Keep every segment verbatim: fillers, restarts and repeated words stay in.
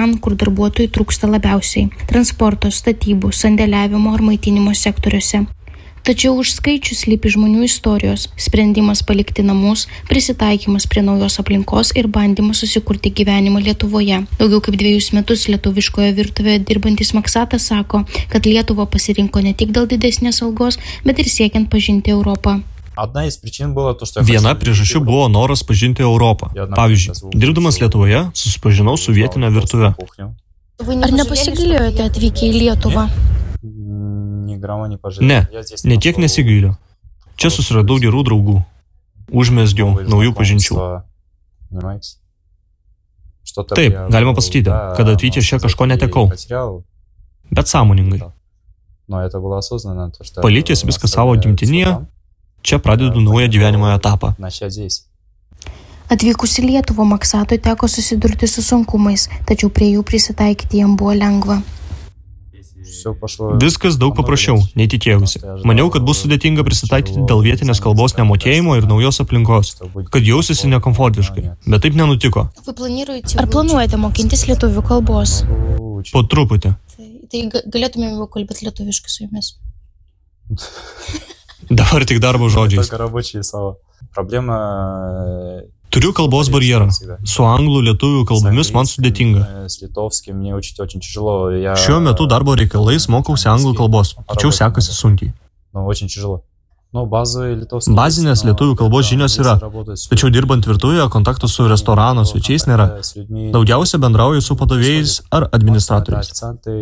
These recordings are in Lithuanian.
ten, kur darbuotojų trūksta labiausiai – transporto, statybų, sandėliavimo ar maitinimo sektoriuose. Tačiau už skaičių slypi žmonių istorijos, sprendimas palikti namus, prisitaikymas prie naujos aplinkos ir bandymas susikurti gyvenimą Lietuvoje. Daugiau kaip dviejus metus lietuviškoje virtuvėje dirbantis Maksatas sako, kad Lietuvą pasirinko ne tik dėl didesnės algos, bet ir siekiant pažinti Europą. Viena priežasčių buvo noras pažinti Europą. Pavyzdžiui, dirbdamas Lietuvoje, susipažinau su vietinė virtuve. Ar nepasigailėjote atvykę į Lietuvą? Ne, ne tiek nesigailiu. Čia susiradau gerų draugų. Užmezgiau naujų pažinčių. Taip, galima pasakyti, kad atvykęs čia kažko netekau. Bet sąmoningai. Palikęs viską savo gimtinėje, čia pradedu naują gyvenimo etapą. Atvykus į Lietuvą, Maksatui teko susidurti su sunkumais, tačiau prie jų prisitaikyti jam buvo lengva. Viskas daug paprasčiau, nei tikėjausi. Maniau, kad bus sudėtinga prisitaikyti dėl vietinės kalbos nemokėjimo ir naujos aplinkos, kad jausiuosi nekomfortiškai, bet taip nenutiko. Ar planuojate mokintis lietuvių kalbos? Po truputį. Tai galėtumėm jau kalbėti lietuviškai su jumis. Dabar tik darbo žodžiais. Turiu kalbos barjerą. Su anglų lietuvių kalbomis man sudėtinga. Šiuo metu darbo reikalais mokausi anglų kalbos, tačiau sekasi sunkiai. Bazinės lietuvių kalbos žinios yra, tačiau dirbant virtuvėje kontaktų su restorano svečiais nėra. Daugiausia bendrauju su padavėjais ar administratoriais.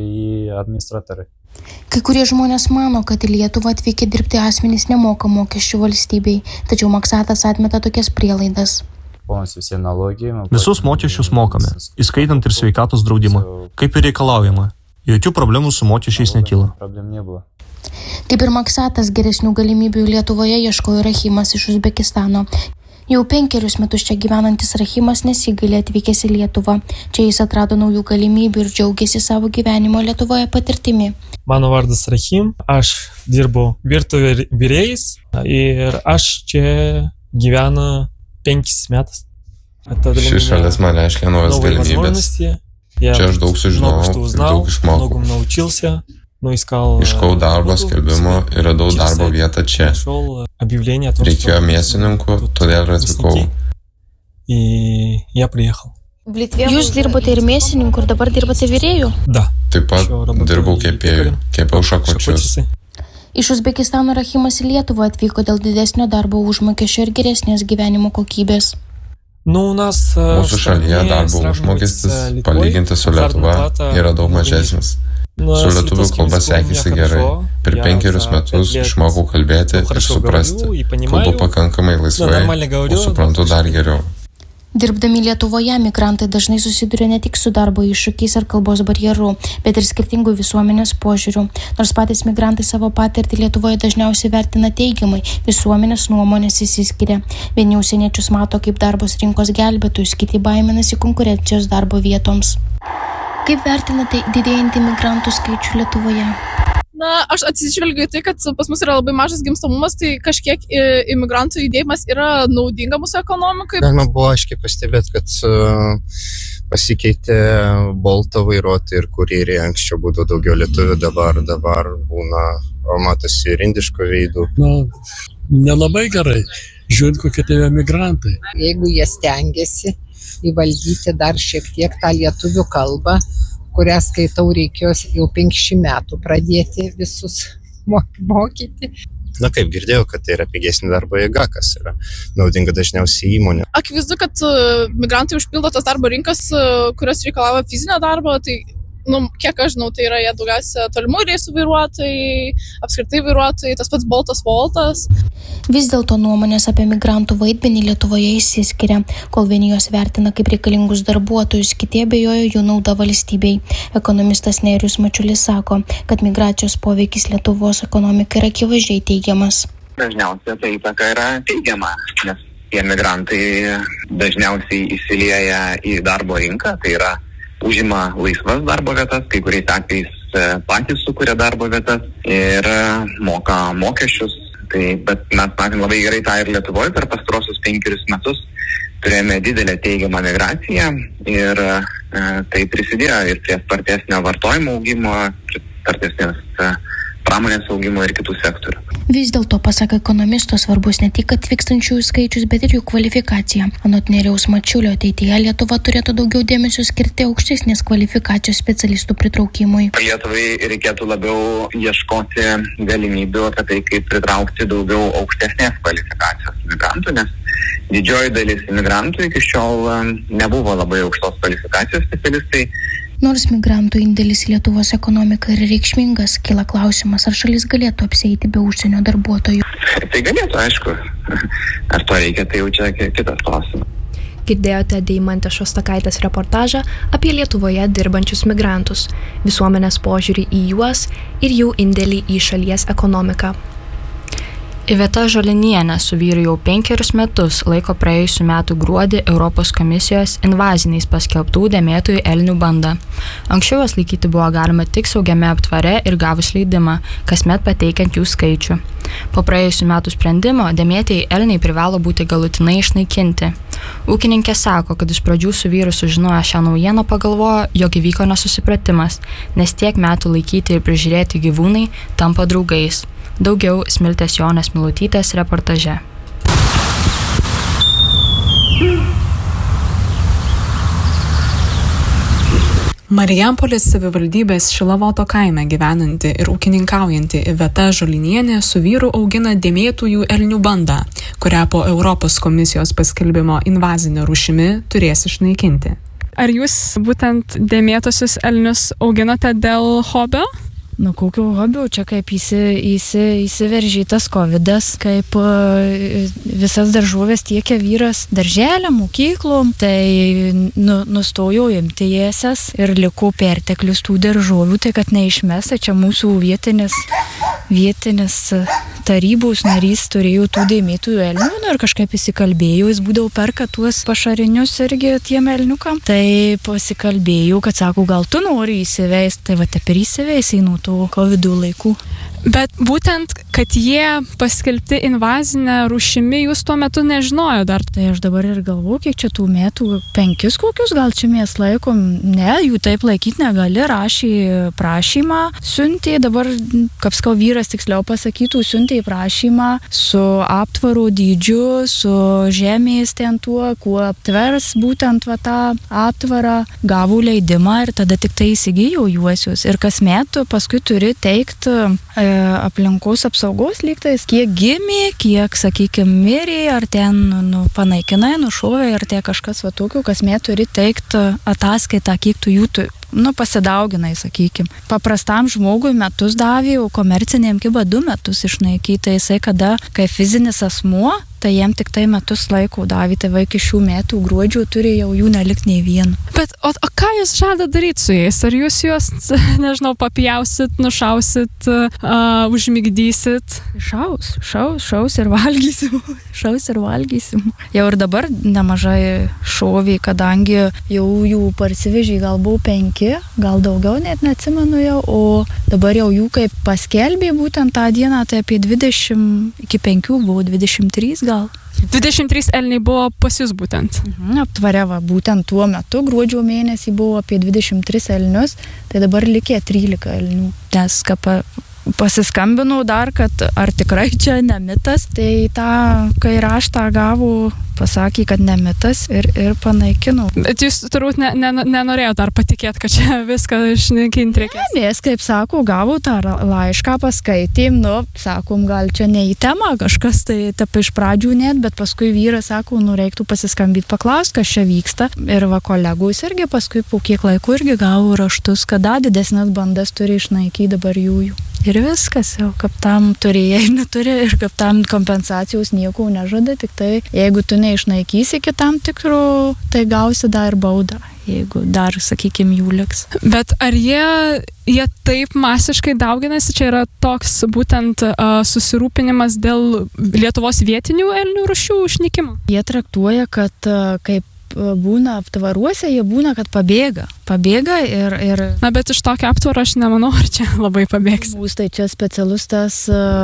Kai kurie žmonės mano, kad į Lietuvą atvykę dirbti asmenys nemoka mokesčių valstybei, tačiau Maksatas atmeta tokias prielaidas. Visus mokesčius mokame, įskaitant ir sveikatos draudimą, kaip ir reikalaujama. Jokių problemų su mokesčiais nekyla. Kaip ir Maksatas, geresnių galimybių Lietuvoje ieškojo Rahimas iš Uzbekistano. Jau penkerius metus čia gyvenantis Rahimas nesigailė atvykęs į Lietuvą. Čia jis atrado naujų galimybių ir džiaugiasi savo gyvenimo Lietuvoje patirtimi. Mano vardas Rahim, aš dirbu virtuvės virėjais ir aš čia gyvenu penkis metus. Ši šalis man reiškia naujas galimybės. Čia aš daug sužinojau ir daug išmokau. Iškau darbo skelbimo ir radau darbo vietą čia. Reikėjo mėsininkų, todėl ir atvykau. Jūs dirbote ir mėsininku ir dabar dirbate virėjų? Taip pat dirbau kepėjų, kepiau šakočius. Iš Uzbekistano Rahimas į Lietuvą atvyko dėl didesnio darbo užmokesčio ir geresnės gyvenimo kokybės. Mūsų šalyje darbo užmokestis, palyginti su Lietuva, yra daug mažesnis. Su lietuvių kalba sekėsi gerai. Per penkerius metus išmokau kalbėti ir suprasti. Kalbu pakankamai laisvai, o suprantu dar geriau. Dirbdami Lietuvoje, migrantai dažnai susiduria ne tik su darbo iššūkiais ar kalbos barjeru, bet ir skirtingų visuomenės požiūrių. Nors patys migrantai savo patirtį Lietuvoje dažniausiai vertina teigiamai, visuomenės nuomonės išsiskiria. Vieni užsieniečius mato kaip darbos rinkos gelbėtojus, kiti baiminasi konkurencijos darbo vietoms. Kaip vertinate didėjantį migrantų skaičių Lietuvoje? Na, aš atsižvelgiu į tai, kad pas mus yra labai mažas gimstamumas, tai kažkiek imigrantų judėjimas yra naudinga mūsų ekonomikai. Galima buvo aiškiai pastebėti, kad pasikeitė Bolto vairuotojai ir kurjeriai. Anksčiau būdavo daugiau lietuvių, dabar, dabar būna, matosi ir indiško veidų. Na, nelabai gerai, žiūrint kokie tai emigrantai. Jeigu jie stengiasi įvaldyti dar šiek tiek tą lietuvių kalbą, kurią skaitau reikėjo jau penkiasdešimt metų pradėti visus mokyti. Na kaip girdėjau, kad tai yra pigesnė darbo jėga, kas yra naudinga dažniausiai įmonė. Akivaizdu, kad migrantai užpildo tas darbo rinkas, kurios reikalavo fizinio darbo, tai nu, kiek aš žinau, tai yra jie daugiausia tolimų reisų vairuotojai, apskritai vairuotojai, tas pats Boltas, Voltas. Vis dėlto nuomonės apie migrantų vaidmenį Lietuvoje išsiskiria, kol vieni juos vertina kaip reikalingus darbuotojus, kiti abejojo jų nauda valstybei. Ekonomistas Nerijus Mačiulis sako, kad migracijos poveikis Lietuvos ekonomikai yra akivaizdžiai teigiamas. Dažniausiai tai įtaka yra teigiama, nes tie migrantai dažniausiai įsilieja į darbo rinką, tai yra užima laisvas darbo vietas, kai kuriais atvejais patys sukuria darbo vietas ir moka mokesčius. Tai, bet mes matėm labai gerai tą ir Lietuvoje per pastarosius penkerius metus, turėjome didelę teigiamą migraciją ir e, tai prisidėjo ir prie spartesnio vartojimo augimo, spartesnės e, pramonės augimo ir kitų sektorių. Vis dėlto, pasak ekonomisto, svarbus ne tik atvykstančiųjų skaičius, bet ir jų kvalifikacija. Anot Nerijaus Mačiulio, ateityje Lietuva turėtų daugiau dėmesio skirti aukštesnės kvalifikacijos specialistų pritraukimui. Lietuvai reikėtų labiau ieškoti galimybių apie tai, kaip pritraukti daugiau aukštesnės kvalifikacijos imigrantų, nes didžioji dalis imigrantų iki šiol nebuvo labai aukštos kvalifikacijos specialistai. Nors migrantų indėlis į Lietuvos ekonomiką yra reikšmingas, kyla klausimas, ar šalis galėtų apsieiti be užsienio darbuotojų. Tai galėtų, aišku. Ar to reikia, tai jau čia kitas klausimas. Girdėjote Deimantės Šostakaitės reportažą apie Lietuvoje dirbančius migrantus, visuomenės požiūrį į juos ir jų indėlį į šalies ekonomiką. Iveta Žolinienė su vyru jau penkerius metus laiko praėjusių metų gruodį Europos komisijos invaziniais paskelbtų dėmėtųjų elnių bandą. Anksčiau jas laikyti buvo galima tik saugiame aptvare ir gavus leidimą, kasmet pateikiant jų skaičių. Po praėjusių metų sprendimo dėmėtieji elniai privalo būti galutinai išnaikinti. Ūkininkė sako, kad iš pradžių su vyru sužinoję šią naujieną pagalvojo, jog įvyko nesusipratimas, nes tiek metų laikyti ir prižiūrėti gyvūnai tampa draugais. Daugiau Smiltės Jonės Milutytės reportaže. Marijampolės savivaldybės Šilavoto kaime gyvenanti ir ūkininkaujanti Iveta Žolinienė su vyru augina dėmėtųjų elnių bandą, kurią po Europos komisijos paskelbimo invazinė rūšimi turės išnaikinti. Ar jūs būtent dėmėtosius elnius auginate dėl hobio? Nu, kokio hobio, čia kaip įsi, įsi, įsiveržytas kovidas, kaip uh, visas daržovės tiekia vyras darželę, mokyklom, tai nu, nustojau imti jesas ir liko perteklius tų daržovių, tai kad neišmes, čia mūsų vietinis, vietinis tarybos narys turėjo tų dėmėtųjų elnių, nu, ir kažkaip įsikalbėjau, jis būdavo perka tuos pašarinius irgi tiem elniukam, tai pasikalbėjau, kad sako, gal tu nori įsiveist, tai va taip ir įsiveisiai nuo to kovidų laikų. Bet būtent, kad jie paskelbti invazinę rūšimi, jūs tuo metu nežinojo dar. Tai aš dabar ir galvoju, kiek čia tų metų, penkis kokius gal čia mes laikom. Ne, jų taip laikyti negali, rašė prašymą, siuntė, dabar, kaip skau vyras tiksliau pasakytų, siuntė prašymą su aptvaro dydžiu, su žemės ten tuo, kuo aptvers būtent va tą aptvarą, gavau leidimą ir tada tik tai įsigijau juosius. Ir kas metų paskui turi teikti e, aplinkos apsaugos lygtais, kiek gimė, kiek, sakykime, mirė, ar ten nu, panaikinai, nušovė, ar tie kažkas va tokių, kas met turi teikti ataskaitą, kiek tu jų tu, nu, pasidauginai, sakykime. Paprastam žmogui metus davė, o komerciniam kiba du metus išnaikyti, jisai kada, kai fizinis asmuo, tai jiem tik tai metus laiko davė, tai va iki šių metų gruodžio turi jau jų nelikti nei vieno. Bet, o, o ką jūs žada daryti su jais? Ar jūs juos, nežinau, papjausit, nušausit, uh, užmigdysit? Šaus, šaus, šaus ir valgysim, šaus ir valgysim. Jau ir dabar nemažai šoviai, kadangi jau jų parsivežė gal buvo penki, gal daugiau net neatsimenu jau, o dabar jau jų kaip paskelbė būtent tą dieną, tai apie dvidešimt, iki penkių buvo dvidešimt trys gal. dvidešimt trys elniai buvo pas jūs būtent? Mhm, aptvare, va, būtent tuo metu, gruodžio mėnesį buvo apie dvidešimt tris elnius, tai dabar likė trylika elnių. Nes kapa, pasiskambinau dar, kad ar tikrai čia ne mitas, tai tą, kai raštą gavau, pasakė, kad ne mitas ir, ir panaikinau. Bet jūs turbūt ne, ne, nenorėjo dar patikėti, kad čia viską išnaikinti reikės? Ne, nes, kaip sako, gavau tą laišką, paskaitėm, nu, sakom, gal čia ne į temą kažkas, tai taip iš pradžių net, bet paskui vyras sako, nu, reiktų pasiskambyti, paklausti, kas čia vyksta. Ir va, kolegus irgi paskui po kiek laiko irgi gavau raštus, kada didesnės bandas turi išnaikyti dabar jų. Ir viskas, jau kaip tam turėjai, neturi, ir kaip tam kompensacijos nieko nežada, tik tai jeigu tu neišnaikysi iki tam tikrų, tai gausi dar baudą, jeigu dar, sakykime, jų liks. Bet ar jie, jie taip masiškai dauginasi, čia yra toks būtent uh, susirūpinimas dėl Lietuvos vietinių elnių rūšių išnykimo? Jie traktuoja, kad uh, kaip būna aptvaruose, jie būna, kad pabėga. Pabėga ir... ir... Na, bet iš tokio aptvaro aš nemanau, ar čia labai pabėgs. Būstai čia specialus tas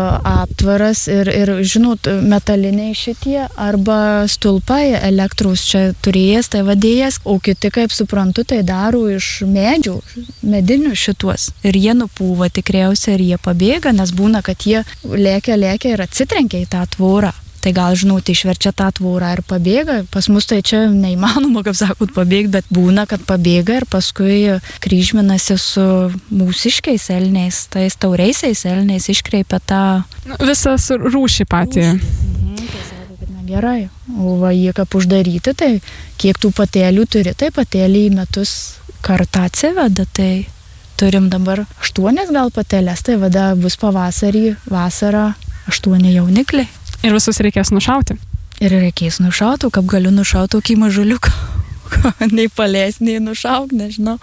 aptvaras ir, ir, žinot, metaliniai šitie arba stulpai elektros čia turėjęs, tai vadėjas, o kiti, kaip suprantu, tai daro iš medžių, medinių šituos. Ir jie nupūva tikriausiai ir jie pabėga, nes būna, kad jie lėkia, lėkia ir atsitrenkia į tą tvorą. Tai gal, žinot, išverčia tą tvorą ir pabėga. Pas mus tai čia neįmanoma, kaip sakot, pabėgti, bet būna, kad pabėga ir paskui kryžminasi su mūsiškiais elniais, tais tauriaisiais elniais, iškreipia tą... Visas rūšį patį. Mhm, tai sako, kad negerai. O va, jie kaip uždaryti, tai kiek tų patėlių turi, tai patėliai į metus kartą atsiveda, tai turim dabar aštuonias gal patėlės, tai vada bus pavasarį, vasarą aštuoni jaunikliai. Ir visus reikės nušauti. Ir reikės nušauti, kaip galiu nušauti tokį mažuliuką. Nei palės, nei nušauk, nežinau.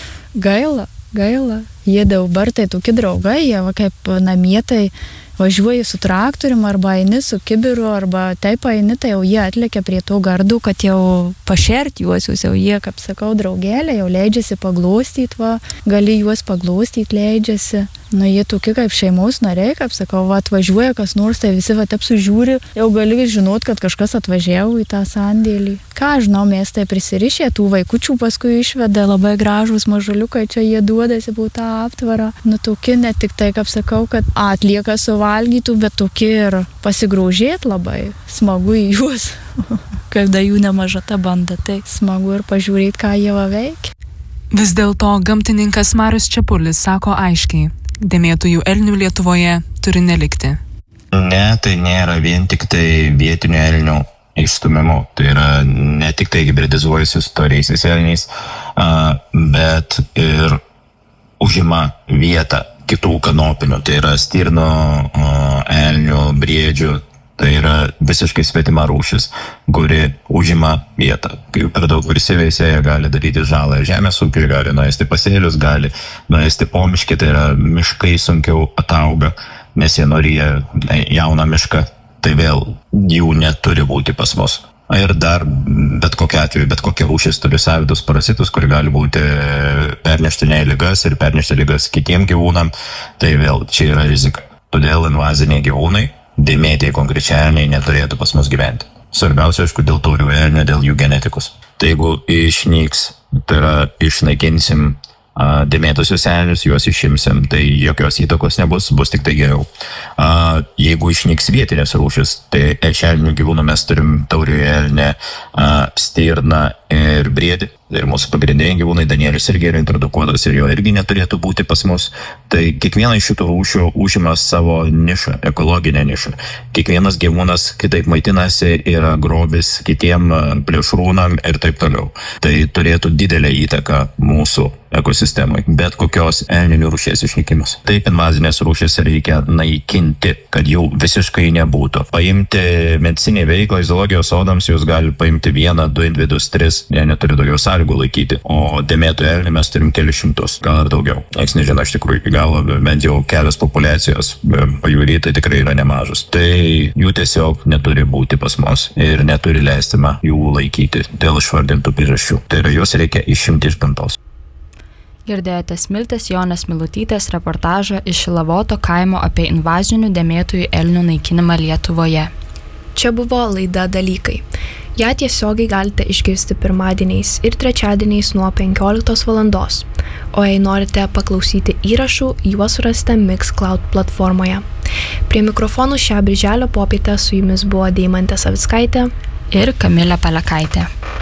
Gaila, gaila. Jie dabar tai tokie draugai, jie va, kaip namie tai važiuoji su traktorium arba eini su kibiru arba taip eini, tai jau jie atlekia prie to gardų, kad jau pašert juosius, jau jie, kaip sakau, draugėlė, jau leidžiasi paglostyti, va, gali juos paglostyti, leidžiasi. Nu, jie tokie kaip šeimos nariai, kaip sakau, va, atvažiuoja kas nors, tai visi va taip sužiūri, jau gali žinot, kad kažkas atvažiavo į tą sandėlį. Ką, žinau, mes tai prisirišė, tų vaikučių paskui išveda, labai gražus mažuliukai, čia jie duodasi po tą aptvarą. Nu, tokie ne tik tai, kaip sakau, kad atlieka suvalgytų, bet tokie ir pasigraužėt labai, smagu į juos. Kada jų nemaža ta banda, tai smagu ir pažiūrėti, ką jie va veikia. Vis dėlto gamtininkas Marius Čepulis sako aiškiai, dėmėtųjų elnių Lietuvoje turi nelikti. Ne, tai nėra vien tik tai vietinių elnių išstumimu. Tai yra ne tik tai hibridizuojasi su tauriaisiais elniais, bet ir užima vietą kitų kanopinių. Tai yra stirno, elnių, briedžių. Tai yra visiškai svetima rūšis, kuri užima vietą. Kai per daug prisiveisėja, gali daryti žalą žemės ūkiui, gali nuėsti pasėlius, gali nuėsti pomiškį, tai yra miškai sunkiau atauga, nes jie norėjo jauną mišką, tai vėl jų neturi būti pas mus. Ir dar bet kokia atveju, bet kokia rūšis turi savitus parasitus, kurie gali būti perneštinė ligas ir pernešti ligas kitiem gyvūnam, tai vėl čia yra rizika. Todėl invaziniai gyvūnai, dėmėtieji konkrečiai elniai neturėtų pas mus gyventi. Svarbiausia, aišku, dėl taurių elnių, dėl jų genetikos. Tai jeigu išnyks, tai yra išnaikinsim a, dėmėtusius elnius, juos išimsim, tai jokios įtakos nebus, bus tik tai geriau. A, jeigu išnyks vietinės rūšis, tai iš elnių gyvūnų mes turim taurių elnę, a, stirną ir briedį. Ir mūsų pagrindiniai gyvūnai, Danielius irgi yra introdukuotas ir jo irgi neturėtų būti pas mus. Tai kiekviena iš šitų rūšių užima savo nišą, ekologinę nišą. Kiekvienas gyvūnas kitaip maitinasi, yra grobis kitiem plėšrūnam ir taip toliau. Tai turėtų didelę įtaką mūsų ekosistemai, bet kokios elninių rūšies išnykimas. Taip, invazinės rūšis reikia naikinti, kad jų visiškai nebūtų. Paimti medicinį veiklą, zoologijos sodams jūs gali paimti vieną, du individus, tris, jie neturi daugiau sąlygų laikyti, o dėmėtų elnių mes turim kelius šimtus, gal ir daugiau. Niekas nežino iš tikrųjų iki galo, bent jau kelios populiacijos pajūry tai tikrai yra nemažas. Tai jų tiesiog neturi būti pas mus ir neturi leistima jų laikyti dėl išvardintų priežasčių. Tai yra, juos reikia išimti iš gamtos. Girdėjote Smiltės Jonės Milutytės reportažą iš Šilavoto kaimo apie invazinių dėmėtųjų elnių naikinimą Lietuvoje. Čia buvo laida Dalykai. Ja tiesiogiai galite išgirsti pirmadieniais ir trečiadieniais nuo penkioliktos valandos. O jei norite paklausyti įrašų, juos rasite Mixcloud platformoje. Prie mikrofonų šią birželio popietę su jumis buvo Deimantė Savickaitė ir Kamilė Pelekaitė.